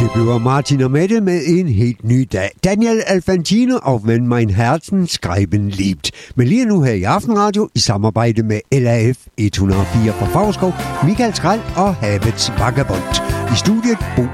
bliver Martin og Mette med en helt ny dag. Daniel Alfantino og Wenn mein Herzen schreiben liebt. Men lige nu her i Aftenradio i samarbejde med LAF 104 fra Favrskov, Michael Skrald og Havets Vagabond. I studiet Bo